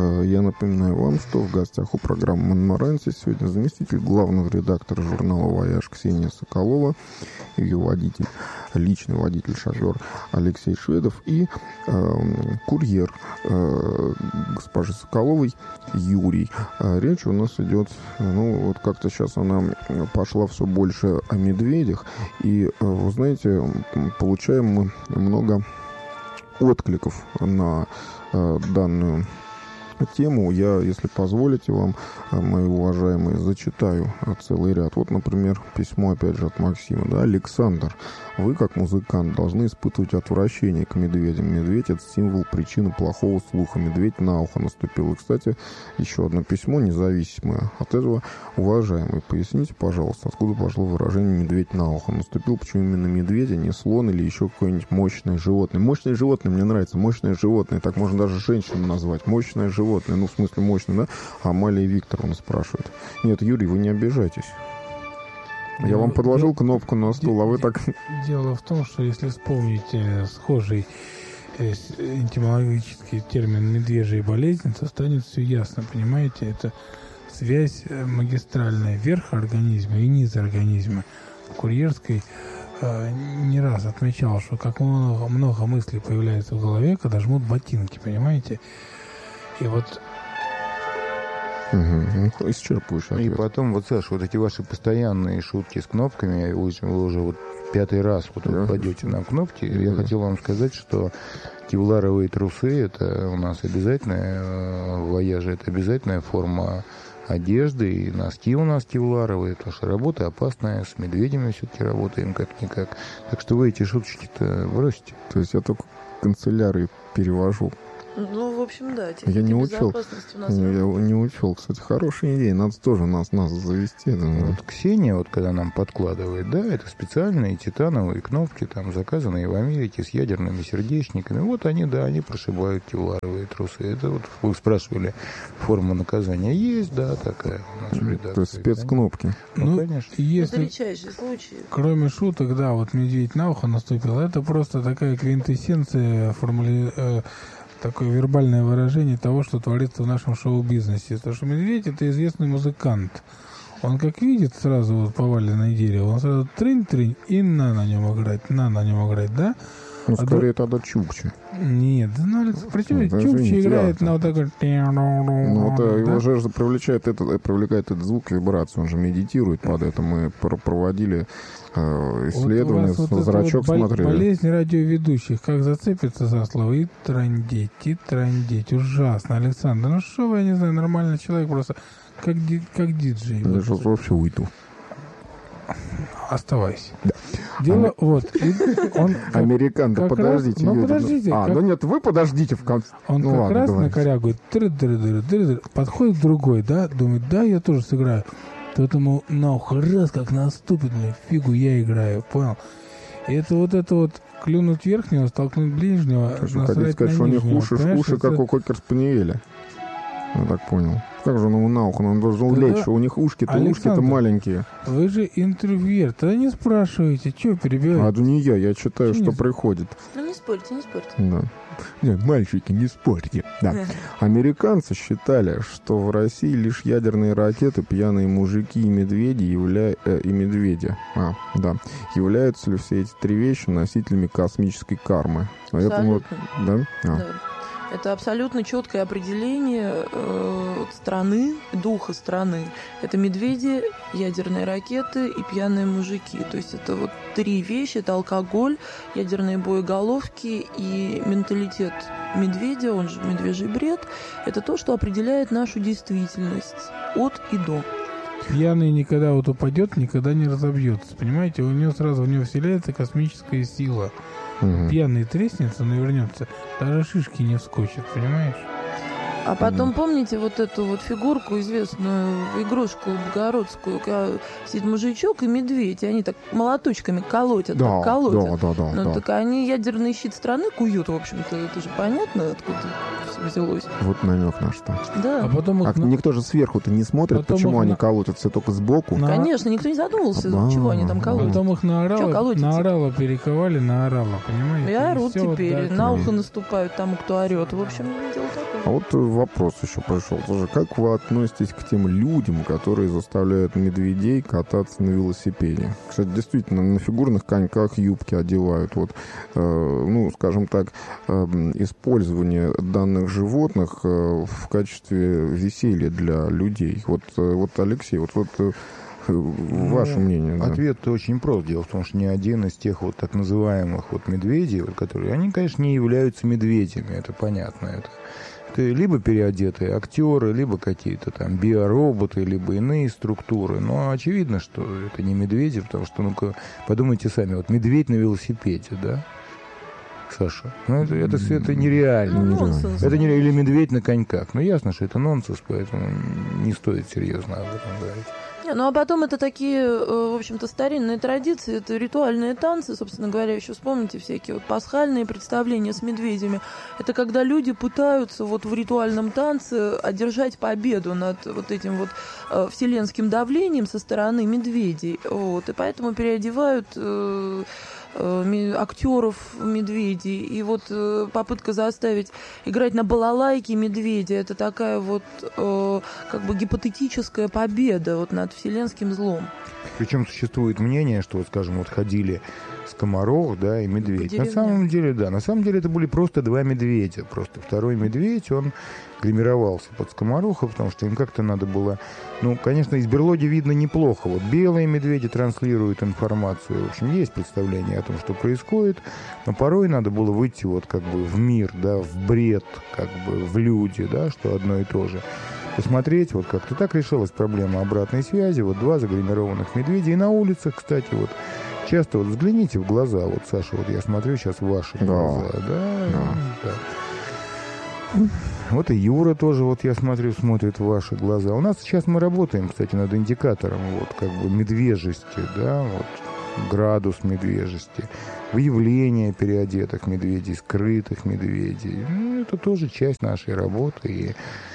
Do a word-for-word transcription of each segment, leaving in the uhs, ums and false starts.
Я напоминаю вам, что в гостях у программы «Монморанси» сегодня заместитель главного редактора журнала «Вояж» Ксения Соколова, ее водитель, личный водитель-шофер Алексей Шведов и э, курьер э, госпожи Соколовой Юрий. Речь у нас идет, ну, вот как-то сейчас она пошла все больше о медведях, и, вы знаете, получаем мы много откликов на э, данную тему. Я, если позволите вам, мои уважаемые, зачитаю целый ряд. Вот, например, письмо, опять же, от Максима. Да? Александр, вы, как музыкант, должны испытывать отвращение к медведям. Медведь — это символ причины плохого слуха. Медведь на ухо наступил. И, кстати, еще одно письмо, независимое от этого. Уважаемый, поясните, пожалуйста, откуда пошло выражение «медведь на ухо» наступил? Почему именно медведь, а не слон или еще какое-нибудь мощное животное? Мощное животное мне нравится. Мощное животное. Так можно даже женщину назвать. Мощное животное. Ну, в смысле, мощное, да? Амалия Викторовна спрашивает. Нет, Юрий, вы не обижайтесь. Я вам подложил кнопку на стул, а вы так... Дело в том, что если вспомнить э, схожий э, этимологический термин «медвежья болезнь», то станет все ясно, понимаете? Это связь магистральная верх организма и низ организма. В курьерской э, не раз отмечал, что как много, много мыслей появляется в голове, когда жмут ботинки, понимаете? И вот... Угу. Исчерпываешь ответ. И потом, вот, Саша, вот эти ваши постоянные шутки с кнопками, вы, вы уже вот пятый раз вот да. кладете на кнопки. Да. Я хотел вам сказать, что кевларовые трусы — это у нас обязательная, в «Вояже» это обязательная форма одежды, и носки у нас кевларовые, потому что работа опасная, с медведями все-таки работаем как-никак. Так что вы эти шуточки-то бросите. То есть я только канцелярии перевожу. Ну, в общем, да. Я не учел. У нас я не учел. Кстати, хорошая идея. Надо тоже нас, нас завести. Да. Вот Ксения, вот когда нам подкладывает, да, это специальные титановые кнопки, там, заказанные в Америке с ядерными сердечниками. Вот они, да, они прошибают кевларовые трусы. Это вот вы спрашивали, форма наказания есть, да, такая у нас в редакции. То есть спецкнопки. Ну, ну, конечно. Если, это редчайший случай. Кроме шуток, да, вот медведь на ухо наступил, это просто такая квинтэссенция формули... Э, такое вербальное выражение того, что творится в нашем шоу-бизнесе. Потому что медведь — это известный музыкант. Он как видит сразу вот поваленное дерево, он сразу трынь-трынь и на на нем играть, на на нем играть, да? Ну, а скорее до... тогда Чукча. Нет, ну, причем да, Чукча извините, играет да, на вот такой... Ну, это да? его же привлекает этот, привлекает этот звук, вибрацию, он же медитирует под это. Мы проводили э, исследования, вот вот зрачок вот смотрели. Болезнь радиоведущих, как зацепится за слово и трындеть, и трындеть. Ужасно, Александр. Ну что вы, я не знаю, нормальный человек просто как, ди, как диджей. Я сейчас вообще уйду. Оставайся. Да. Дело Ам... вот. Он как, Американ, да подождите. Раз, ну, подождите. А, как... ну нет, вы подождите в конце. Он ну, как ладно, раз говорите. накорягует, тры-дры-дры-дры-дры, подходит другой, да, думает, да, я тоже сыграю. Тот ему на ухо раз как наступит, мне фигу я играю, понял? И это вот это вот клюнуть верхнего, столкнуть ближнего, Вы хотите сказать, что у них уши, уши как у Кокер-спаниеля? Я так понял. Как же он ему на ухо? Он должен Тогда... лечь. У них ушки-то, ушки-то маленькие. Вы же интервьюер. Тогда не спрашивайте, что перебиваете. А это не я. Я читаю, что, что приходит. Ну, не спорьте, не спорьте. Да. Нет, мальчики, не спорьте. Да. Американцы считали, что в России лишь ядерные ракеты, пьяные мужики и медведи явля... э, и медведи. А, да. Являются ли все эти три вещи носителями космической кармы? Поэтому вот, да? А. Да. Это абсолютно четкое определение э, страны, духа страны. Это медведи, ядерные ракеты и пьяные мужики. То есть это вот три вещи. Это алкоголь, ядерные боеголовки и менталитет медведя, он же медвежий бред. Это то, что определяет нашу действительность от и до. Пьяный никогда вот упадет, никогда не разобьется. Понимаете, у него сразу в него вселяется космическая сила. Угу. Пьяный треснется, но вернется. Даже шишки не вскочат, понимаешь? А потом, mm. помните вот эту вот фигурку, известную игрушку богородскую, когда сидит мужичок и медведь, и они так молоточками колотят, да, так колотят. Да, да, да, ну, да. так они ядерный щит страны куют, в общем-то, это же понятно, откуда все взялось. Вот намек на что. Да. А потом а их... никто же сверху-то не смотрит, потом почему их... они колотятся, только сбоку. На... Конечно, никто не задумывался, а чего они там колотят. Потом их наорало, наорало перековали, наорало, понимаете? И орут и теперь, вот, да, на ухо наступают тому, кто орет. В общем, дело такое. А вот вопрос еще пришел. Тоже, как вы относитесь к тем людям, которые заставляют медведей кататься на велосипеде? Кстати, действительно, на фигурных коньках юбки одевают. Вот, э, ну, скажем так, э, использование данных животных э, в качестве веселья для людей. Вот, э, вот Алексей, вот, вот э, ваше ну, мнение. Да. Ответ очень прост. Дело в том, что ни один из тех вот так называемых вот медведей, вот, которые, они, конечно, не являются медведями, это понятно. Это, это либо переодетые актеры, либо какие-то там биороботы, либо иные структуры. Но очевидно, что это не медведи, потому что, ну-ка, подумайте сами, вот медведь на велосипеде, да? Саша, ну это, это, это нереально. Ну, нереально. Это не, или медведь на коньках. Ну ясно, что это нонсенс, поэтому не стоит серьезно об этом говорить. Ну, а потом это такие, в общем-то, старинные традиции, это ритуальные танцы, собственно говоря, еще вспомните всякие вот пасхальные представления с медведями. Это когда люди пытаются вот в ритуальном танце одержать победу над вот этим вот э, вселенским давлением со стороны медведей. Вот, и поэтому переодевают э, э, актеров медведей. И вот э, попытка заставить играть на балалайке медведя, это такая вот э, как бы гипотетическая победа вот над вселенским злом. Причем существует мнение, что, вот, скажем, вот ходили скоморох, да, и медведь. На самом деле, да, на самом деле это были просто два медведя. Просто второй медведь, он гримировался под скомороха, потому что им как-то надо было... Ну, конечно, из берлоги видно неплохо. Вот белые медведи транслируют информацию. В общем, есть представление о том, что происходит. Но порой надо было выйти вот как бы в мир, да, в бред, как бы в люди, да, что одно и то же. Посмотреть, вот как-то так решилась проблема обратной связи. Вот два загримированных медведя. И на улицах, кстати, вот часто вот взгляните в глаза. Вот, Саша, вот я смотрю сейчас в ваши да. глаза. Да, да. да. Вот и Юра тоже, вот я смотрю, смотрит в ваши глаза. У нас сейчас мы работаем, кстати, над индикатором вот как бы медвежести, да, вот градус медвежести, выявление переодетых медведей, скрытых медведей. Ну, это тоже часть нашей работы. И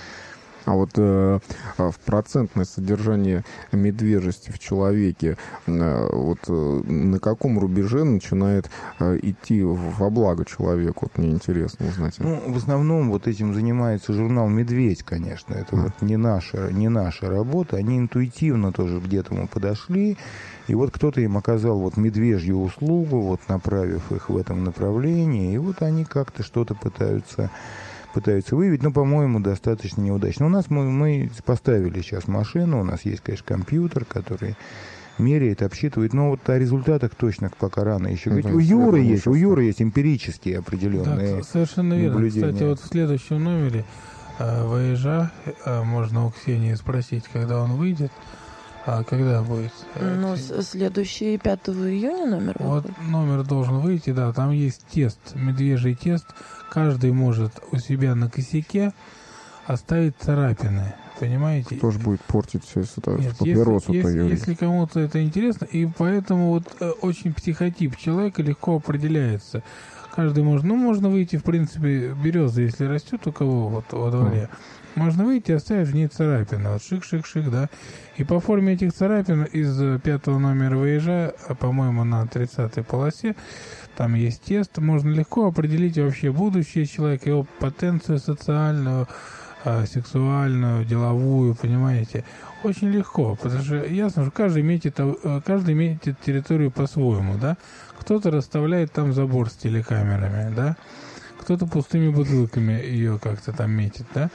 А вот э, в процентное содержание медвежьести в человеке, э, вот э, на каком рубеже начинает э, идти во благо человеку? Вот мне интересно узнать. Ну, в основном вот этим занимается журнал «Медведь», конечно. Это а. вот не наша, не наша работа. Они интуитивно тоже к этому подошли. И вот кто-то им оказал вот медвежью услугу, вот направив их в этом направлении. И вот они как-то что-то пытаются... пытаются выявить, но, по-моему, достаточно неудачно. У нас мы, мы поставили сейчас машину, у нас есть, конечно, компьютер, который меряет, обсчитывает, но вот о результатах точно пока рано еще говорить. У Юры есть, у Юры есть эмпирические определенные да, совершенно верно. наблюдения. Кстати, вот в следующем номере э, «Вояжа» э, можно у Ксении спросить, когда он выйдет. А когда будет? Ну, следующий пятого июня номер Вот выходит. Номер должен выйти, да, там есть тест, медвежий тест. Каждый может у себя на косяке оставить царапины, понимаете? Кто же будет портить все это? Нет, если, если, если кому-то это интересно, и поэтому вот э, очень психотип человека легко определяется. Каждый может, ну, можно выйти, в принципе, береза, если растет у кого вот во дворе, можно выйти и оставить в ней царапины. Вот шик-шик-шик, да. И по форме этих царапин из пятого номера «Вояжа», по-моему, на тридцатой полосе, там есть тест, можно легко определить вообще будущее человека, его потенцию социальную, сексуальную, деловую, понимаете. Очень легко, потому что ясно, что каждый метит, каждый метит территорию по-своему, да. Кто-то расставляет там забор с телекамерами, да. Кто-то пустыми бутылками ее как-то там метит, да.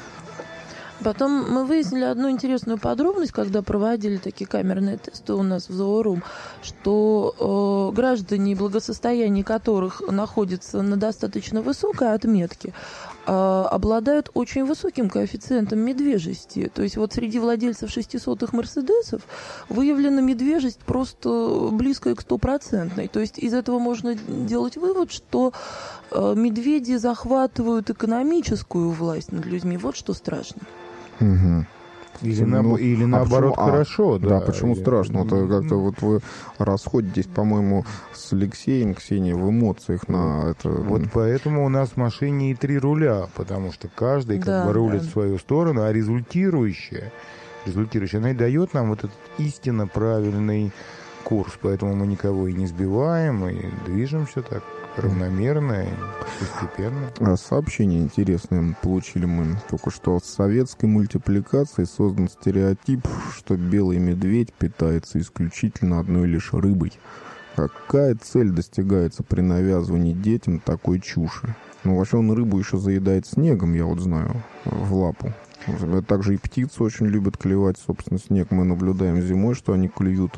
Потом мы выяснили одну интересную подробность, когда проводили такие камерные тесты у нас в Зоорум, что э, граждане, благосостояние которых находится на достаточно высокой отметке, э, обладают очень высоким коэффициентом медвежьести. То есть вот среди владельцев шестисотых мерседесов выявлена медвежьесть просто близкая к стопроцентной. То есть из этого можно делать вывод, что э, медведи захватывают экономическую власть над людьми. Вот что страшно. Угу. Или, на, ну, или наоборот а, хорошо, да. Да, почему или, страшно? Это как-то вот вы расходитесь, по-моему, с Алексеем, Ксенией в эмоциях на это. Вот поэтому у нас в машине и три руля, потому что каждый как да, бы рулит да. в свою сторону, а результирующая, результирующая, она и дает нам вот этот истинно правильный курс, поэтому мы никого и не сбиваем, и движемся так равномерно и постепенно. Сообщение интересное получили мы только что. В советской мультипликации создан стереотип, что белый медведь питается исключительно одной лишь рыбой. Какая цель достигается при навязывании детям такой чуши? Ну, вообще он рыбу еще заедает снегом, я вот знаю, в лапу. Также и птицы очень любят клевать, собственно, снег. Мы наблюдаем зимой, что они клюют,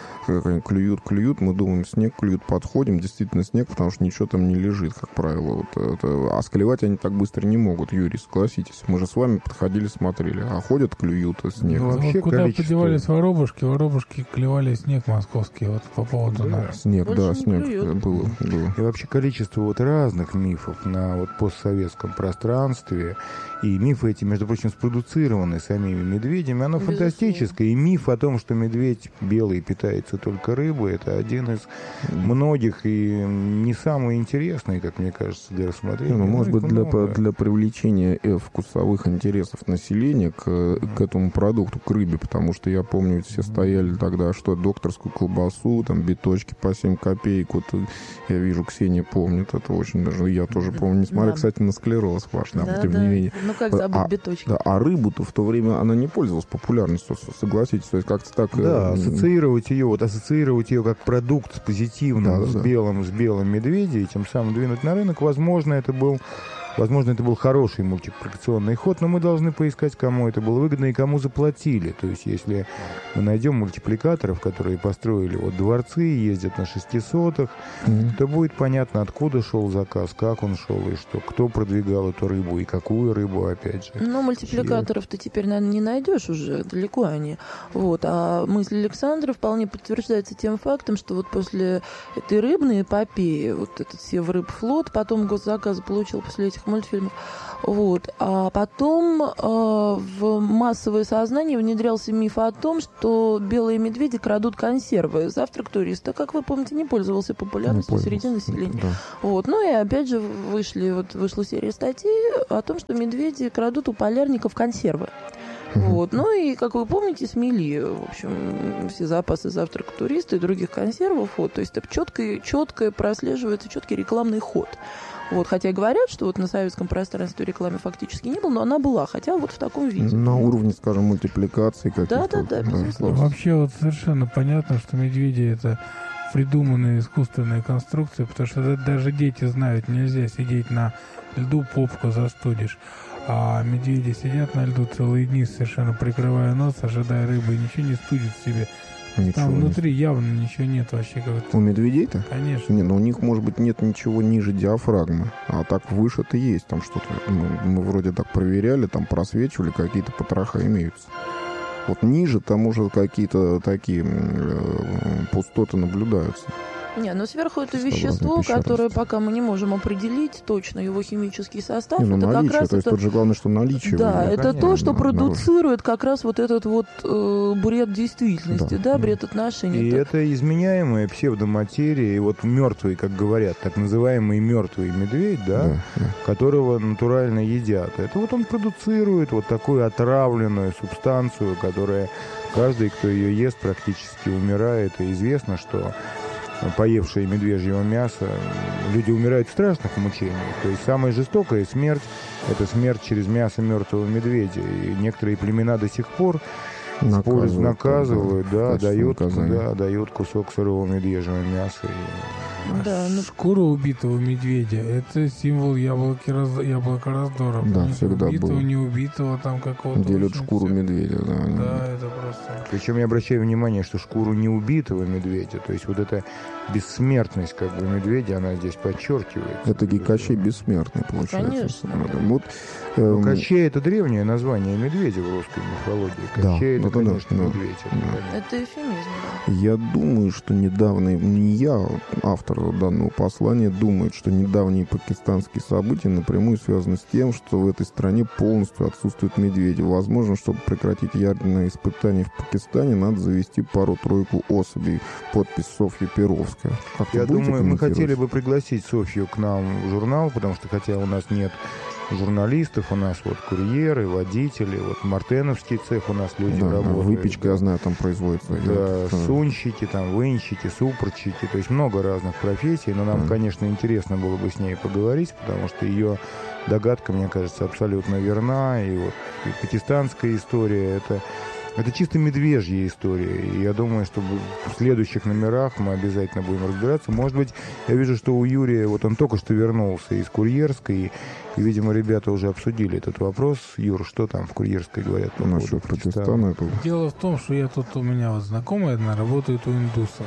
клюют, клюют. Мы думаем, снег клюют, подходим. Действительно снег, потому что ничего там не лежит, как правило. Вот это... А склевать они так быстро не могут, Юрий, согласитесь. Мы же с вами подходили, смотрели. А ходят, клюют снег. Ну, вообще, вот куда количество... подевались воробушки, воробушки клевали снег московский. Вот по поводу... Да. На... Снег, Больше да, снег было, было. И вообще количество вот разных мифов на вот постсоветском пространстве. И мифы эти, между прочим, спродуцированы самими медведями, оно Безусловно. фантастическое. И миф о том, что медведь белый питается только рыбой, это один из многих и не самый интересный, как мне кажется, для рассмотрения. Ну, может ну, быть, для, много. для привлечения э, вкусовых интересов населения к, к этому продукту, к рыбе, потому что я помню, ведь все стояли тогда, что докторскую колбасу, там, биточки по семь копеек, вот я вижу, Ксения помнит, это очень даже, я тоже помню, несмотря, Да. кстати, на склероз ваш, да, Да, тем да. не менее. Ну как забыть А- биточки? Да, а рыбу-то в то время она не пользовалась популярностью, согласитесь, то есть как-то так... Да, э, ассоциировать ее, вот ассоциировать ее как продукт с позитивным, Да, да, с да. белым, с белым медведем, и тем самым двинуть на рынок, возможно, это был Возможно, это был хороший мультипликационный ход, но мы должны поискать, кому это было выгодно и кому заплатили. То есть, если мы найдем мультипликаторов, которые построили вот дворцы, ездят на шестисотых, mm-hmm. то будет понятно, откуда шел заказ, как он шел и что, кто продвигал эту рыбу и какую рыбу, опять же. Ну, мультипликаторов ты теперь, наверное, не найдешь уже, далеко они. Вот. А мысль Александра вполне подтверждается тем фактом, что вот после этой рыбной эпопеи, вот этот Севрыбфлот, потом госзаказы получил после этих мультфильмов. Вот. А потом э, в массовое сознание внедрялся миф о том, что белые медведи крадут консервы. Завтрак туриста, как вы помните, не пользовался популярностью среди населения. Да. Вот. Ну и опять же вышли, вот, вышла серия статей о том, что медведи крадут у полярников консервы. Вот. Ну и, как вы помните, смели, в общем, все запасы завтрака туриста и других консервов. Вот. То есть это четко, четко прослеживается четкий рекламный ход. Вот, хотя говорят, что вот на советском пространстве рекламы фактически не было, но она была, хотя вот в таком виде. На уровне, скажем, мультипликации каких-то. Да, да, да, безусловно. Вообще вот совершенно понятно, что медведи это придуманные искусственные конструкции, потому что даже дети знают, нельзя сидеть на льду, попку застудишь. А медведи сидят на льду целые дни, совершенно прикрывая нос, ожидая рыбы, и ничего не студит в себе. Ничего Там не внутри явно ничего нет вообще. Как-то. У медведей-то? Конечно. Не, ну у них, может быть, нет ничего ниже диафрагмы. А так выше-то есть там что-то. Мы, мы вроде так проверяли, там просвечивали, какие-то потроха имеются. Вот ниже там уже какие-то такие э, пустоты наблюдаются. Не, ну сверху это вещество, которое пока мы не можем определить точно его химический состав. Не, ну это наличие, как раз то есть это... тут же главное, что наличие. Да, выглядит. это Конечно, то, что да, продуцирует как раз вот этот вот э, бред действительности, да, Да, бред отношений. И Это- это изменяемая псевдоматерия, и вот мертвый, как говорят, так называемый мертвый медведь, да, Да, да. которого натурально едят. Это вот он продуцирует вот такую отравленную субстанцию, которая каждый, кто ее ест, практически умирает. И известно, что поевшие медвежьего мяса, люди умирают в страшных мучениях. То есть самая жестокая смерть – это смерть через мясо мертвого медведя. И некоторые племена до сих пор наказывают, наказывают да, дают, да, дают кусок сырого медвежьего мяса. И... Да, ну, Шкура убитого медведя — это символ яблоки раз... яблока раздора. Да, Помните, всегда убитого, был. не убитого, там какого-то. Делят очень шкуру всё- медведя. Да, они- Да, это просто... Причем я обращаю внимание, что шкуру неубитого медведя, то есть вот эта бессмертность как бы медведя, она здесь подчеркивается. Это Кощей бессмертный, получается. Конечно. Вот, Ну, эм, Кощей — это древнее название медведя в русской мифологии. Да, Кощей — это, ну, да, конечно, да, медведь. это да. понятно. это эфемизм, да. Я думаю, что недавний, не я, автор данного послания, думает, что недавние пакистанские события напрямую связаны с тем, что в этой стране полностью отсутствуют медведи. Возможно, чтобы прекратить ядерные испытания в Пакистане, надо завести пару-тройку особей. Подпись Софья Перовская. Как вы Я будете думаю, мы комментировать? хотели бы пригласить Софью к нам в журнал, потому что хотя у нас нет журналистов, у нас вот курьеры, водители, вот мартеновский цех у нас люди Да, работают. выпечка, я знаю, там производится. Да, Я- сунщики, там, вынщики, супорщики, то есть много разных профессий, но нам, Мгм. конечно, интересно было бы с ней поговорить, потому что ее догадка, мне кажется, абсолютно верна, и вот и пакистанская история, это, это чисто медвежья история, и я думаю, что в следующих номерах мы обязательно будем разбираться. Может быть, я вижу, что у Юрия, вот он только что вернулся из Курьерской, и, и, видимо, ребята уже обсудили этот вопрос. Юр, что там в Курьерской говорят по поводу Насчет Пакистана? Пакистана это... Дело в том, что я тут, у меня вот знакомая одна работает у индусов.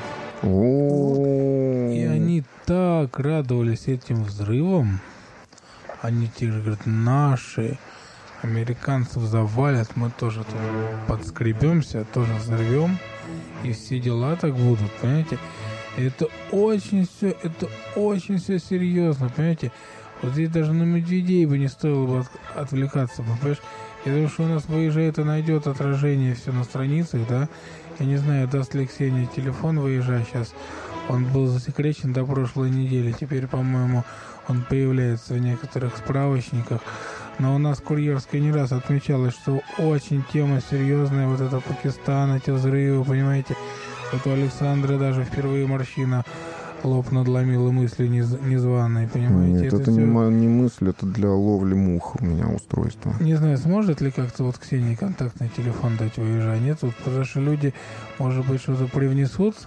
О, И они так радовались этим взрывам. Они те же говорят, наши американцев завалят, мы тоже тут подскребемся, тоже взорвем. И все дела так будут, понимаете? Это очень все, это очень все серьезно, понимаете? Вот здесь даже на медведей бы не стоило бы от- отвлекаться, понимаешь? Я думаю, что у нас выезжает и найдет отражение все на страницах, да? Я не знаю, даст ли Ксения телефон выезжать сейчас. Он был засекречен до прошлой недели. Теперь, по-моему, он появляется в некоторых справочниках. Но у нас Курьерская не раз отмечалось, что очень тема серьезная. Вот это Пакистан, эти взрывы, понимаете? Вот у Александра даже впервые морщина лоб надломила, мысли нез- незваные, понимаете? Нет, это, всё- не, мо- не мысль, это для ловли мух у меня устройство. Не знаю, сможет ли как-то вот Ксении контактный телефон дать выезжать? Нет, вот, потому что люди, может быть, что-то привнесут.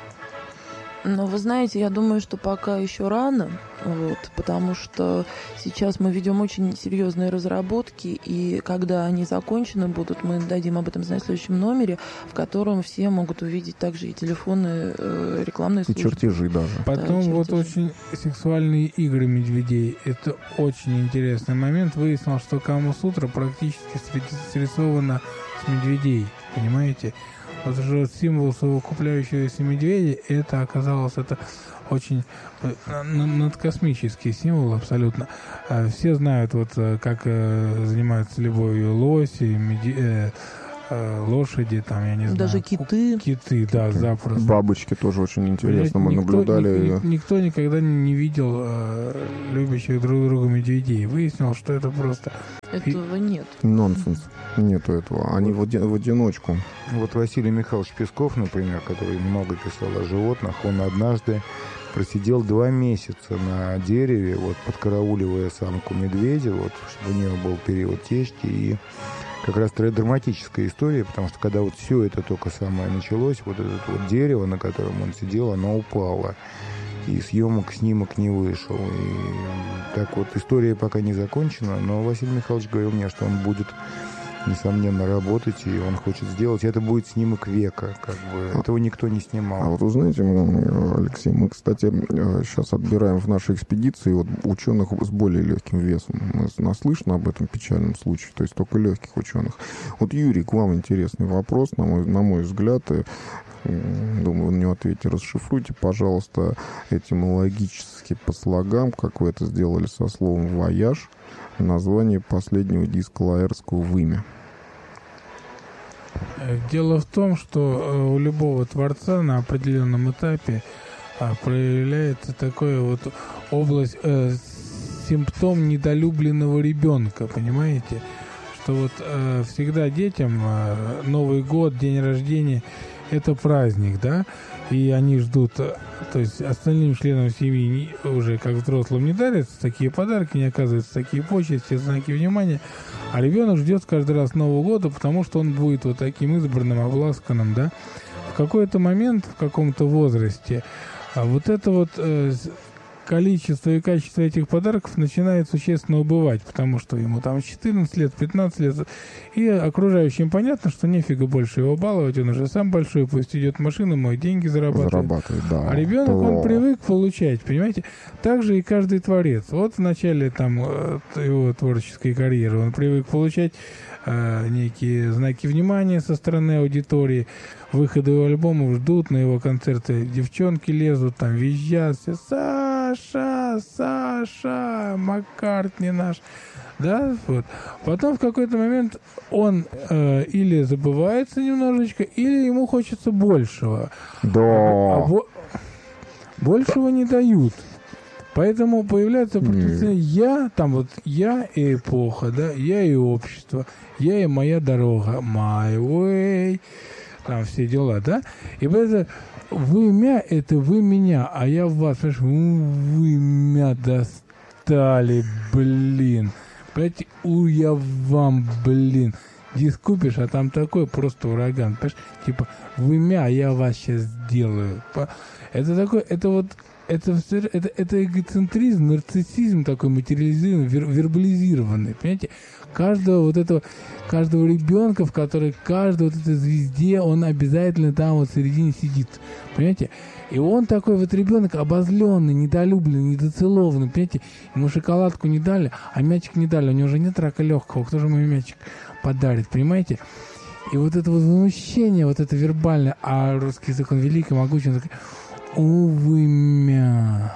Но вы знаете, я думаю, что пока еще рано, вот, потому что сейчас мы ведем очень серьезные разработки, и когда они закончены будут, мы дадим об этом знать в следующем номере, в котором все могут увидеть также и телефоны, э, рекламные И службы. чертежи даже. Потом Да, вот чертежи. очень сексуальные игры медведей. Это очень интересный момент. Выяснилось, что Камасутра практически среди- срисована с медведей. Понимаете? Вот же вот символ совокупляющегося медведя, это оказалось это очень э, н- надкосмический символ абсолютно. Э, Все знают, вот э, как э, занимаются любовью лоси, меди- э, э, лошади, там, я не знаю. Даже киты. Киты, да, запросто. Бабочки тоже очень интересно. Мы Никто- наблюдали. ник- никто никогда не видел э, любящих друг друга медведей. Выяснил, что это просто... Этого нет. Нонсенс. Нету этого. Они в, оди- в одиночку. Вот Василий Михайлович Песков, например, который много писал о животных, он однажды просидел два месяца на дереве, вот подкарауливая самку медведя, вот, чтобы у нее был период течки, и как раз такая драматическая история, потому что когда вот все это только самое началось, вот это вот дерево, на котором он сидел, оно упало. И съемок, снимок не вышел. И так вот, история пока не закончена, но Василий Михайлович говорил мне, что он будет, несомненно, работать, и он хочет сделать. Это будет снимок века, как бы. Этого никто не А снимал. вот вы знаете, м, Алексей, мы, кстати, сейчас отбираем в нашей экспедиции вот ученых с более легким весом. Нас- Наслышно об этом печальном случае, то есть только легких ученых. Вот, Юрий, к вам интересный вопрос, на мой, на мой взгляд, и, м, думаю, вы на него ответите, расшифруйте, пожалуйста, этимологически по слогам, как вы это сделали со словом «вояж», название последнего диска Лаэрского «Вымя». Э, Дело в том, что э, у любого творца на определенном этапе а, проявляется такое вот область, э, симптом недолюбленного ребенка, понимаете? Что вот э, всегда детям э, Новый год, день рождения — это праздник, да? И они ждут, э, то есть остальным членам семьи не- уже как взрослым не дарятся такие подарки, не оказываются такие почести, знаки внимания, а ребенок ждет каждый раз Нового года, потому что он будет вот таким избранным, обласканным, да? В какой-то момент, в каком-то возрасте, а вот это вот э, с- количество и качество этих подарков начинает существенно убывать, потому что ему там четырнадцать лет, пятнадцать лет, и окружающим понятно, что нефига больше его баловать, он уже сам большой, пусть идет в машину, мой деньги зарабатывает. Зарабатывает, да. А ребенок, он О. привык получать, понимаете? Так же и каждый творец. Вот в начале там э, его творческой карьеры он привык получать э, некие знаки внимания со стороны аудитории. Выходы его альбомов ждут, на его концерты девчонки лезут, там визжат все: Саша, Саша, Маккартни наш. Да, вот. Потом в какой-то момент он э, или забывается немножечко, или ему хочется большего. Да. А бо- большего не дают. Поэтому появляется потенциально я, там вот я и эпоха, да, я и общество, я и моя дорога, my way, там все дела, да. И поэтому вы мя, это вы меня, а я вас, понимаешь, вы меня достали, блин. Понимаете, у я вам, блин. Диск купишь, а там такой просто ураган. Понимаешь? Типа, вы мя, а я вас сейчас сделаю. Это такой, это вот, это, это, это эгоцентризм, нарциссизм такой материализированный, вер, вербализированный. Понимаете? Каждого вот этого, каждого ребенка, в который каждой вот этой звезде, он обязательно там вот в середине сидит. Понимаете? И он такой вот ребенок обозленный, недолюбленный, недоцелованный. Понимаете? Ему шоколадку не дали, а мячик не дали. У него уже нет рака легкого. Кто же мой мячик подарит? Понимаете? И вот это вот возмущение, вот это вербальное, а русский язык, он великий, могучий, он такой, увы, мя.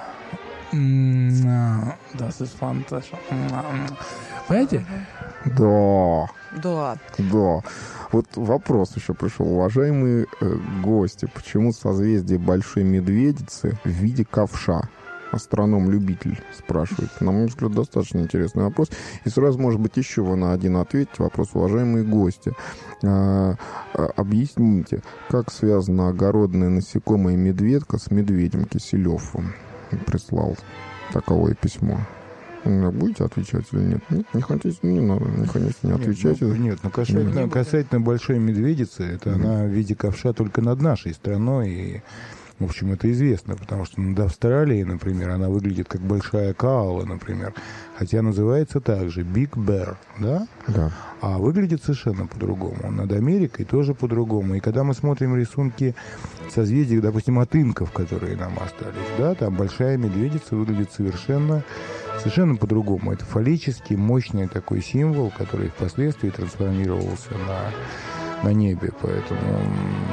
Das ist fantastisch. Понимаете? Да. Да. Да. Вот вопрос еще пришел. Уважаемые э, гости, почему созвездие Большой Медведицы в виде ковша? Астроном-любитель спрашивает. На мой взгляд, достаточно интересный вопрос. И сразу, может быть, еще вы на один ответите. Вопрос, уважаемые гости. А, а, объясните, как связана огородная насекомая медведка с медведем? Киселев вам прислал таковое письмо. Будете отвечать или нет? Нет, не хотите, не надо, не хотите, не отвечайте. Нет, ну, нет, но касательно, нет. касательно Большой Медведицы, это mm-hmm. она в виде ковша только над нашей страной, и, в общем, это известно, потому что над Австралией, например, она выглядит как большая коала, например, хотя называется также Big Bear, да? Да. А выглядит совершенно по-другому. Над Америкой тоже по-другому. И когда мы смотрим рисунки созвездий, допустим, от инков, которые нам остались, да, там большая медведица выглядит совершенно, совершенно по-другому. Это фаллический, мощный такой символ, который впоследствии трансформировался на, на небе. Поэтому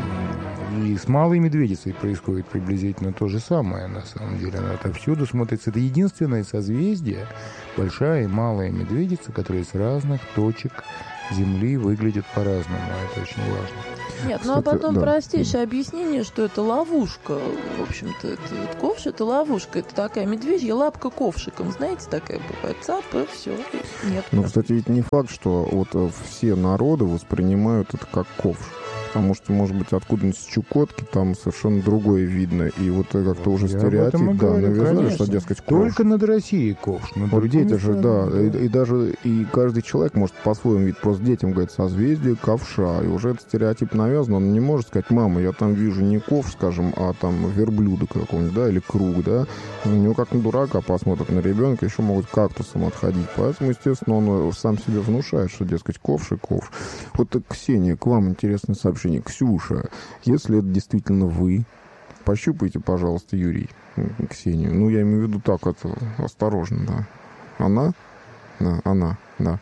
и с малой медведицей происходит приблизительно то же самое, на самом деле. Она отовсюду смотрится. Это единственное созвездие, большая и малая медведица, которые с разных точек Земли выглядят по-разному. Это очень важно. Нет, ну а потом да. простейшее объяснение, что это ловушка. В общем-то, это, это ковш, это ловушка. Это такая медвежья лапка ковшиком. Знаете, такая бывает. Цап, и все. И нет. Ну, кстати, ведь не факт, что вот все народы воспринимают это как ковш. Потому что, может быть, откуда-нибудь с Чукотки там совершенно другое видно. И вот как-то уже Я стереотип, да, навязали, что, дескать, ковш. Только над Россией ковш. Вот дети же, да, и, и даже и каждый человек может по-своему видеть. Просто детям говорит созвездие ковша. И уже этот стереотип навязан. Он не может сказать, мама, я там вижу не ковш, скажем, а там верблюда какого-нибудь, да, или круг, да. У него как на дурака посмотрят на ребенка, еще могут кактусом отходить. Поэтому, естественно, он сам себе внушает, что, дескать, ковш и ковш. Вот, Ксения, к вам интересное сообщение. Ксюша, если это действительно вы, пощупайте, пожалуйста, Юрий, Ксению. Ну, я имею в виду так, это осторожно, да. Она? Да, она, да.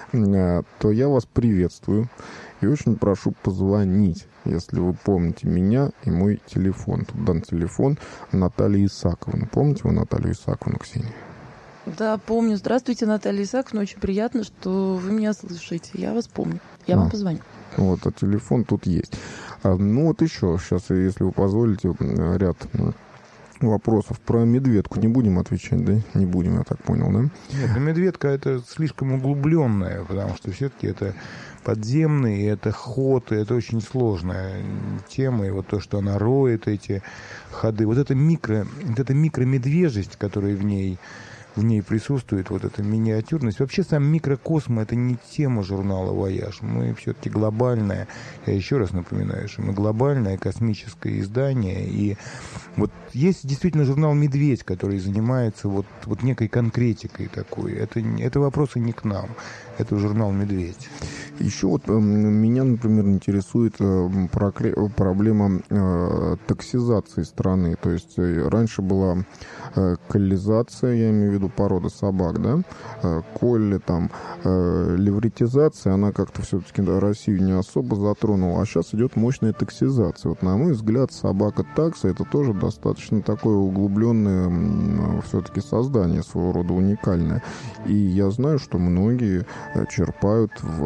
То я вас приветствую и очень прошу позвонить, если вы помните меня и мой телефон. Тут дан телефон Натальи Исаковны. Помните вы Наталью Исаковну, Ксения? Да, помню. Здравствуйте, Наталья Исаковна. Очень приятно, что вы меня слышите. Я вас помню. Я а. вам позвоню. Вот, а телефон тут есть. А, ну вот еще, сейчас, если вы позволите, ряд вопросов про медведку. Не будем отвечать, да? Не будем, я так понял, да? Нет, ну медведка это слишком углубленная, потому что все-таки это подземный, это ход, и это очень сложная тема. И вот то, что она роет эти ходы, вот эта микро, вот эта микромедвежесть, которая в ней в ней присутствует, вот эта миниатюрность. Вообще сам микрокосм — это не тема журнала «Вояж». Мы все-таки глобальное, я еще раз напоминаю, что мы глобальное космическое издание. И вот есть действительно журнал «Медведь», который занимается вот, вот некой конкретикой такой. Это, это вопросы не к нам. Это журнал «Медведь». Еще вот э, меня, например, интересует э, прокле- проблема э, таксизации страны. То есть э, раньше была э, коллизация, я имею в виду порода собак, да, э, колли, там, э, левретизация, она как-то все-таки да, Россию не особо затронула, а сейчас идет мощная таксизация. Вот, на мой взгляд, собака-такса — это тоже достаточно такое углубленное э, все-таки создание, своего рода уникальное. И я знаю, что многие черпают в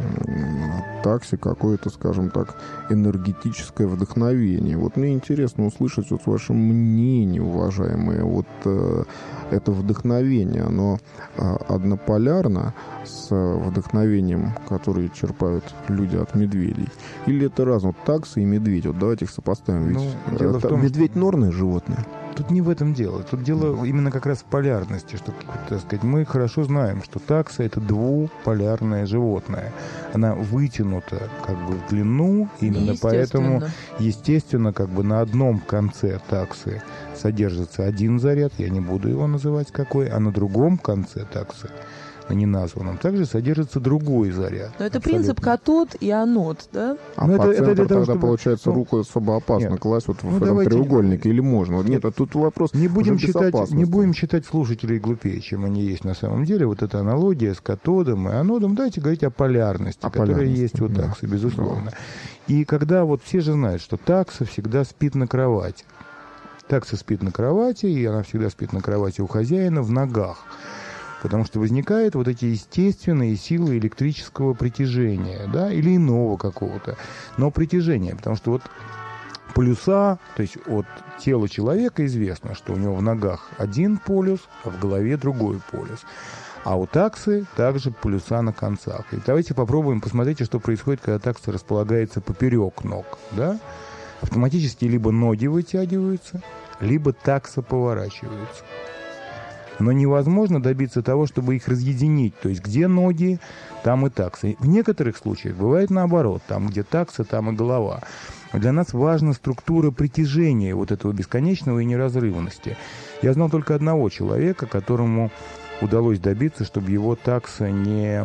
такси какое-то, скажем так, энергетическое вдохновение. Вот мне интересно услышать вот ваше мнение, уважаемые. Вот э, это вдохновение, оно э, однополярно с вдохновением, которое черпают люди от медведей? Или это разное? Вот таксы и медведь, вот давайте их сопоставим. Ведь ну, дело в том, медведь что... норное животное? Тут не в этом дело. Тут дело именно как раз в полярности. Что, так сказать, мы хорошо знаем, что такса — это двуполярное животное. Она вытянута как бы в длину, именно поэтому, естественно, как бы на одном конце таксы содержится один заряд, я не буду его называть какой, а на другом конце таксы, на неназванном, также содержится другой заряд. Но это абсолютно. Принцип катод и анод, да? А ну, по это, центру это тогда, того, получается, чтобы... руку особо опасно Нет. класть вот ну, в этом треугольнике, или можно? Нет, а тут вопрос не будем уже считать, безопасности. Не будем считать слушателей глупее, чем они есть на самом деле. Вот эта аналогия с катодом и анодом, давайте говорить о полярности, о которая полярности, есть у да. таксы, безусловно. Да. И когда вот все же знают, что такса всегда спит на кровати. Такса спит на кровати, и она всегда спит на кровати у хозяина в ногах. Потому что возникают вот эти естественные силы электрического притяжения, да, или иного какого-то, но притяжения. Потому что вот полюса, то есть от тела человека известно, что у него в ногах один полюс, а в голове другой полюс. А у таксы также полюса на концах. И давайте попробуем посмотреть, что происходит, когда такса располагается поперек ног, да. Автоматически либо ноги вытягиваются, либо такса поворачивается. Но невозможно добиться того, чтобы их разъединить. То есть, где ноги, там и такса. В некоторых случаях бывает наоборот. Там, где такса, там и голова. Для нас важна структура притяжения вот этого бесконечного и неразрывности. Я знал только одного человека, которому удалось добиться, чтобы его такса не...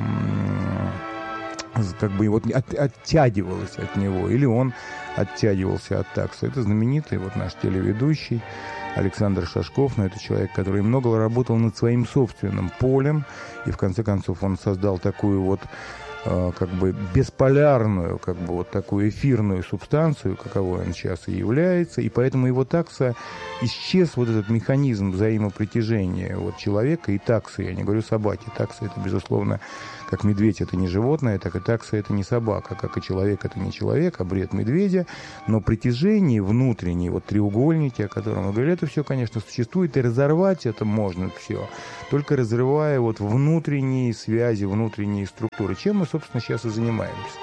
как бы вот от, оттягивалась от него. Или он оттягивался от такса. Это знаменитый вот наш телеведущий Александр Шашков, но это человек, который много работал над своим собственным полем, и в конце концов он создал такую вот э, как бы бесполярную, как бы вот такую эфирную субстанцию, каковой он сейчас и является, и поэтому его такса исчез, вот этот механизм взаимопритяжения вот человека и таксы, я не говорю собаки, такса это безусловно, как медведь это не животное, так и такса это не собака, как и человек это не человек, а бред медведя, но притяжение внутреннее, вот треугольники, о котором мы говорили, это все, конечно, существует, и разорвать это можно все, только разрывая вот внутренние связи, внутренние структуры, чем мы, собственно, сейчас и занимаемся.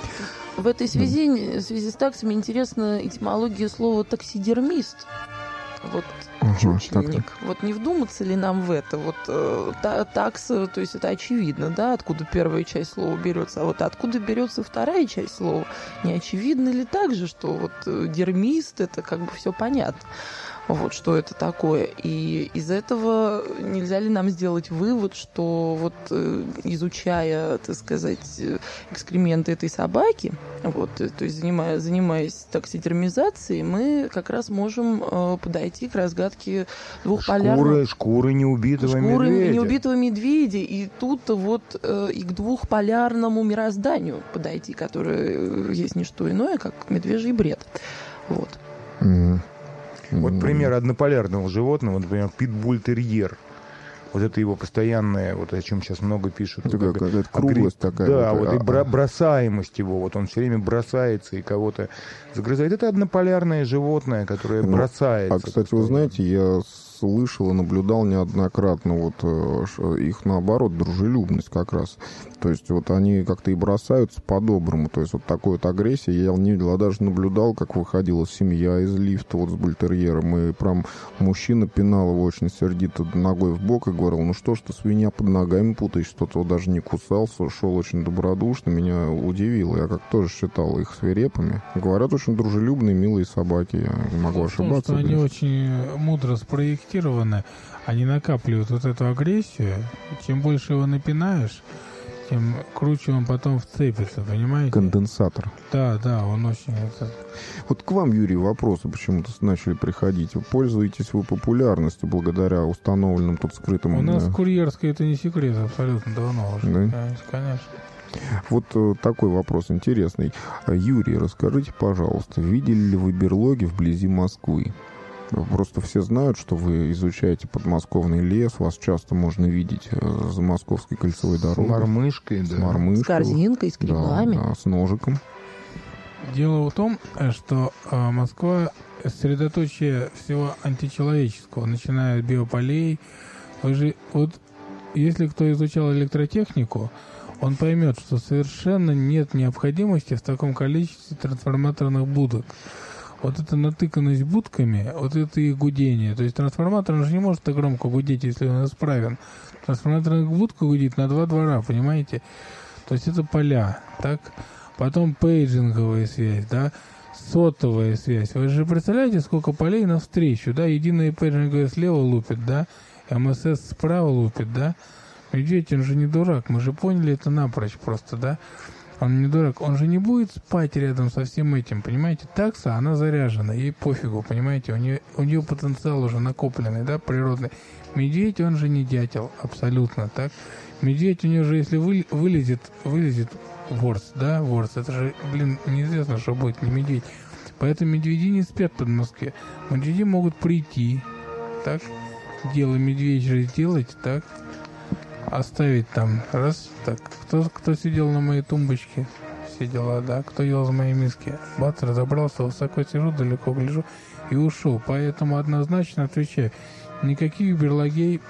В этой связи, в связи с таксами интересна этимология слова «таксидермист». Вот чучельник. Вот не вдуматься ли нам в это? Вот э, та, такса, то есть это очевидно, да, откуда первая часть слова берется, а вот откуда берется вторая часть слова? Не очевидно ли также, что вот э, дермист, это как бы все понятно? Вот, что это такое. И из этого нельзя ли нам сделать вывод, что вот изучая, так сказать, экскременты этой собаки, вот, то есть занимаясь, занимаясь таксидермизацией, мы как раз можем подойти к разгадке двухполярного... Шкуры, шкуры неубитого шкуры медведя. неубитого медведя. И тут вот и к двухполярному мирозданию подойти, которое есть не что иное, как медвежий бред. Вот. Mm. Вот пример однополярного животного, например, питбуль-терьер. Вот это его постоянное, вот о чем сейчас много пишут. Это как, какая-то круглость такая. Да, вот, вот а, и бро- бросаемость его, вот он все время бросается и кого-то загрызает. Это однополярное животное, которое ну, бросается. А, кстати, вы знаете, я слышал и наблюдал неоднократно вот их, наоборот, дружелюбность как раз. То есть вот они как-то и бросаются по-доброму. То есть вот такой вот агрессии я не видел. Я даже наблюдал, как выходила семья из лифта вот с бультерьером. И прям мужчина пинал его очень сердито ногой в бок и говорил: ну что ж ты, свинья, под ногами путаешь, что-то вот даже не кусался, шел очень добродушно. Меня удивило. Я как тоже считал их свирепыми. Говорят, очень дружелюбные, милые собаки. Я могу ошибаться. Потому что они очень мудро спроектированы. Они накапливают вот эту агрессию. Чем больше его напинаешь, тем круче он потом вцепится, понимаете? Конденсатор. Да, да, он очень... Вот к вам, Юрий, вопросы почему-то начали приходить. Вы пользуетесь вы популярностью благодаря установленным тут скрытым... У нас курьерская, это не секрет, абсолютно давно уже. Да? Конечно. Вот э, такой вопрос интересный. Юрий, расскажите, пожалуйста, видели ли вы берлоги вблизи Москвы? Просто все знают, что вы изучаете подмосковный лес, вас часто можно видеть за Московской кольцевой дорогой. С мормышкой, с да. мормышкой. С корзинкой, с грибами. Да, да, с ножиком. Дело в том, что э, Москва средоточие всего античеловеческого, начиная от биополей. Вы же, вот, если кто изучал электротехнику, он поймет, что совершенно нет необходимости в таком количестве трансформаторных будок. Вот эта натыканность будками, вот это их гудение. То есть трансформатор, он же не может так громко гудеть, если он исправен. Трансформаторная будка гудит на два двора, понимаете? То есть это поля, так? Потом пейджинговая связь, да? Сотовая связь. Вы же представляете, сколько полей навстречу, да? Единая пейджинговая слева лупит, да? МСС справа лупит, да? Видите, он же не дурак, мы же поняли это напрочь просто, да? Он не дурак, он же не будет спать рядом со всем этим, понимаете? Такса, она заряжена, ей пофигу, понимаете? У нее, у нее потенциал уже накопленный, да, природный. Медведь, он же не дятел, абсолютно, так? Медведь у нее же, если вы, вылезет, вылезет ворс, да, ворс, это же, блин, неизвестно, что будет, не медведь. Поэтому медведи не спят под Москве. Медведи могут прийти, так? Дело медведей сделать, так? Оставить там, раз, так, кто, кто сидел на моей тумбочке, все дела, да, кто ел из моей миски, бац, разобрался, высоко сижу, далеко гляжу и ушел. Поэтому однозначно отвечаю, никаких берлагей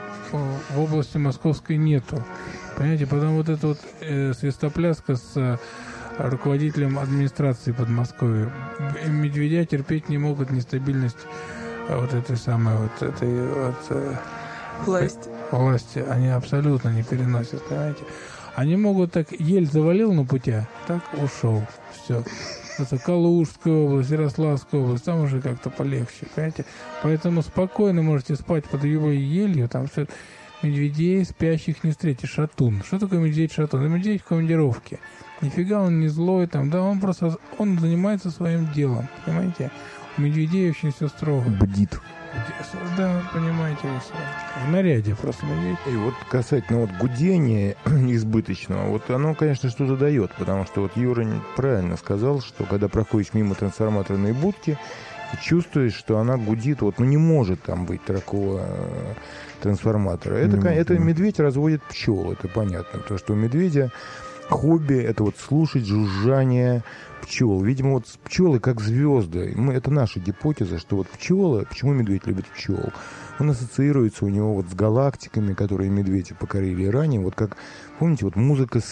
в области московской нету. Понимаете, потом вот эта вот э, свистопляска с э, руководителем администрации Подмосковья. Медведя терпеть не могут нестабильность э, вот этой самой вот этой вот... Э, Власть. Власти, они абсолютно не переносят, понимаете? Они могут так, ель завалил на путя, так ушел, все. Это Калужская область, Ярославская область, там уже как-то полегче, понимаете? Поэтому спокойно можете спать под любой елью, там все. Медведей спящих не встретишь. Шатун. Что такое медведь-шатун? Это медведь в командировке. Нифига он не злой, там, да, он просто, он занимается своим делом, понимаете? У медведей очень все строго. Бдит. Да, понимаете, в наряде просто медведь. И вот касательно вот гудения избыточного, вот оно, конечно, что-то дает, потому что вот Юра правильно сказал, что когда проходишь мимо трансформаторной будки, чувствуешь, что она гудит, вот, ну не может там быть такого э, трансформатора. Это, mm-hmm. это медведь разводит пчел, это понятно, потому что у медведя хобби — это вот слушать жужжание пчел. Видимо, вот пчелы как звезды. Мы, это наша гипотеза, что вот пчелы, почему медведь любит пчел? Он ассоциируется у него вот с галактиками, которые медведи покорили ранее. Вот как, помните, вот музыка